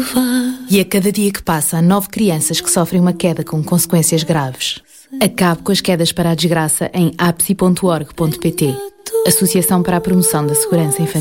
E a cada dia que passa, há 9 crianças que sofrem uma queda com consequências graves. Acabe com as quedas para a desgraça em apsi.org.pt. Associação para a Promoção da Segurança Infantil.